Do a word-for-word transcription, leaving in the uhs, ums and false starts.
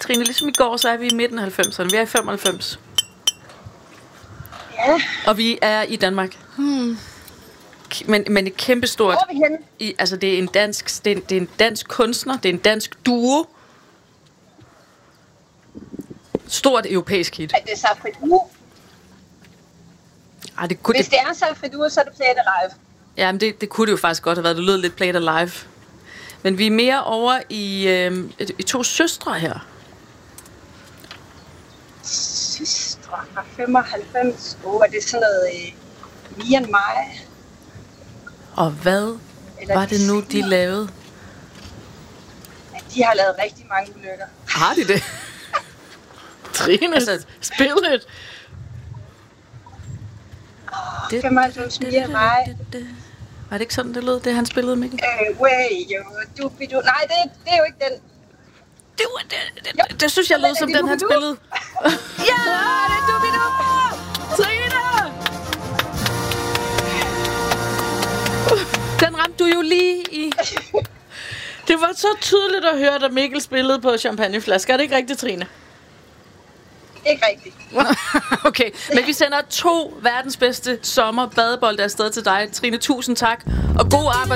Trine, ligesom i går, så er vi i midten af halvfemserne. Vi er i femoghalvfems. Ja. Og vi er i Danmark. Hmm. Men, men et kæmpestort... Hvor er vi henne? I, altså, det er, en dansk, det, er en, det er en dansk kunstner. Det er en dansk duo. Stort europæisk hit. Er det Safri Duo? Ej, det kunne, Hvis det, det er Safri Duo, så er det Play It Alive. jamen, det, det kunne det jo faktisk godt have været. Det lød lidt Play It Alive. Men vi er mere over i, øh, i to søstre her. Søstre fra femoghalvfems. Åh, oh, er det sådan noget uh, Me and My? Og hvad Eller var det nu, de senere? lavede? Ja, de har lavet rigtig mange ulykker. Har de det? Trine, Altså- spil it. Det- femoghalvfems Me and My. Var det ikke sådan, det lød, det han spillede, Mikkel? Uh, way, jo, du, Nej, det, det er jo ikke den. Det, var, det, det, det, det synes jeg lød som den, han spillede. Ja, det er Dubidu! Trine! Den ramte du jo lige i. Det var så tydeligt at høre, da Mikkel spillede på champagneflasker. Er det ikke rigtigt, Trine? Ikke rigtigt. Okay, men vi sender to verdens bedste sommer badebolde afsted til dig. Trine, tusind tak. Og god arbejde.